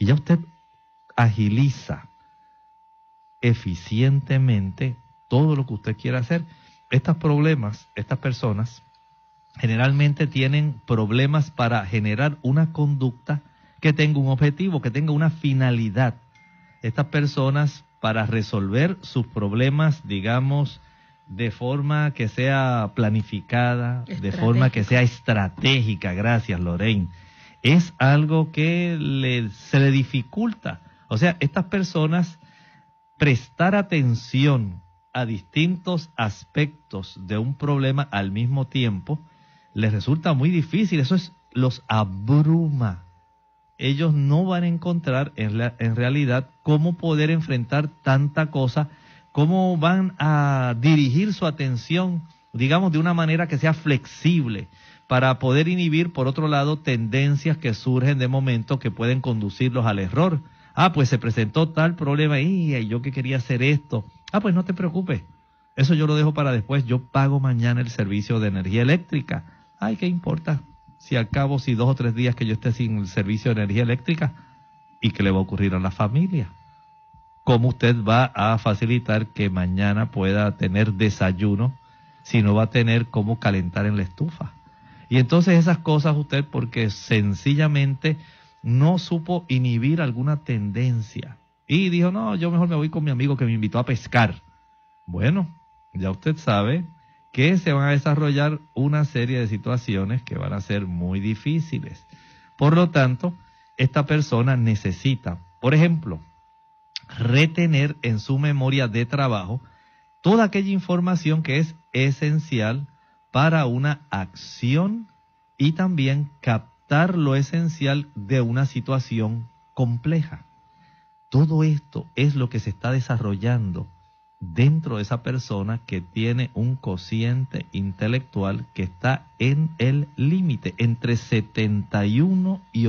y ya usted agiliza eficientemente todo lo que usted quiera hacer. Estas personas generalmente tienen problemas para generar una conducta que tenga un objetivo, que tenga una finalidad. Estas personas, para resolver sus problemas, digamos, de forma que sea planificada, de forma que sea estratégica, gracias Lorraine, es algo que se le dificulta. O sea, estas personas, prestar atención a distintos aspectos de un problema al mismo tiempo, les resulta muy difícil. Los abruma. Ellos no van a encontrar en realidad cómo poder enfrentar tanta cosa, cómo van a dirigir su atención, digamos, de una manera que sea flexible, para poder inhibir, por otro lado, tendencias que surgen de momento que pueden conducirlos al error. Pues se presentó tal problema y yo que quería hacer esto. Pues no te preocupes, eso yo lo dejo para después, yo pago mañana el servicio de energía eléctrica. ¿Qué importa? Si al cabo, si 2 o 3 días que yo esté sin el servicio de energía eléctrica, ¿y qué le va a ocurrir a la familia? ¿Cómo usted va a facilitar que mañana pueda tener desayuno si no va a tener cómo calentar en la estufa? Y entonces esas cosas usted, porque sencillamente no supo inhibir alguna tendencia y dijo, no, yo mejor me voy con mi amigo que me invitó a pescar. Bueno, ya usted sabe que se van a desarrollar una serie de situaciones que van a ser muy difíciles. Por lo tanto, esta persona necesita, por ejemplo, retener en su memoria de trabajo toda aquella información que es esencial para una acción y también captar lo esencial de una situación compleja. Todo esto es lo que se está desarrollando dentro de esa persona que tiene un cociente intelectual que está en el límite, entre 71 y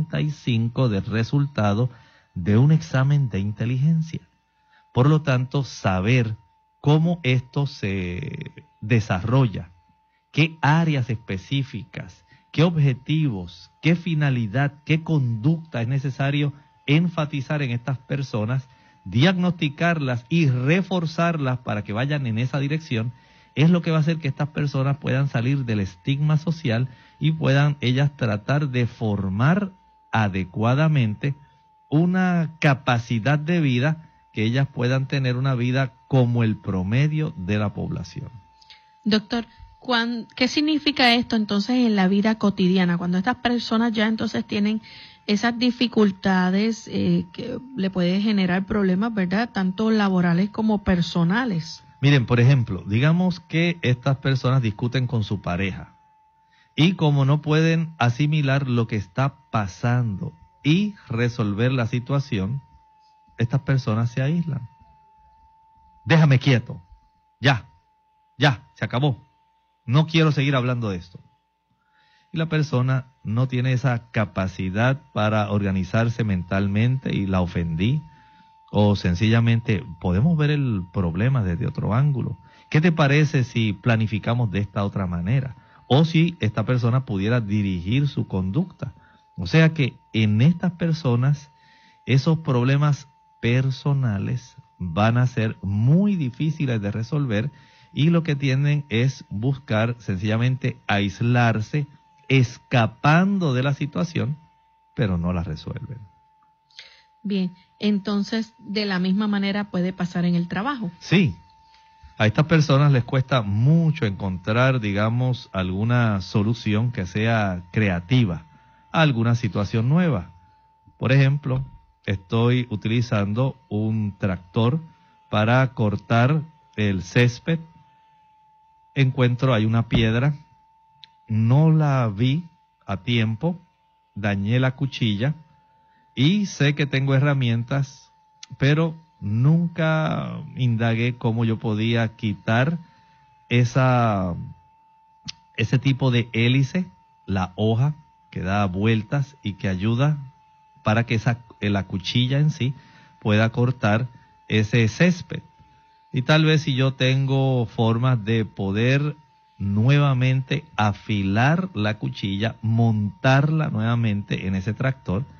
85 del resultado de un examen de inteligencia. Por lo tanto, saber cómo esto se desarrolla, qué áreas específicas, qué objetivos, qué finalidad, qué conducta es necesario enfatizar en estas personas, diagnosticarlas y reforzarlas para que vayan en esa dirección, es lo que va a hacer que estas personas puedan salir del estigma social y puedan ellas tratar de formar adecuadamente una capacidad de vida, que ellas puedan tener una vida como el promedio de la población. Doctor, ¿qué significa esto entonces en la vida cotidiana? Cuando estas personas ya entonces tienen esas dificultades que le puede generar problemas, ¿verdad? Tanto laborales como personales. Miren, por ejemplo, digamos que estas personas discuten con su pareja y como no pueden asimilar lo que está pasando y resolver la situación, estas personas se aíslan. Déjame quieto. Ya, se acabó. No quiero seguir hablando de esto. Y la persona no tiene esa capacidad para organizarse mentalmente y la ofendí. O sencillamente podemos ver el problema desde otro ángulo. ¿Qué te parece si planificamos de esta otra manera? O si esta persona pudiera dirigir su conducta. O sea que en estas personas esos problemas personales van a ser muy difíciles de resolver y lo que tienden es buscar sencillamente aislarse, escapando de la situación, pero no la resuelven. Bien, entonces de la misma manera puede pasar en el trabajo. Sí, a estas personas les cuesta mucho encontrar, digamos, alguna solución que sea creativa a alguna situación nueva. Por ejemplo, estoy utilizando un tractor para cortar el césped. Hay una piedra, no la vi a tiempo, dañé la cuchilla y sé que tengo herramientas, pero nunca indagué cómo yo podía quitar ese tipo de hélice, la hoja que da vueltas y que ayuda para que la cuchilla en sí pueda cortar ese césped. Y tal vez si yo tengo formas de poder nuevamente afilar la cuchilla, montarla nuevamente en ese tractor,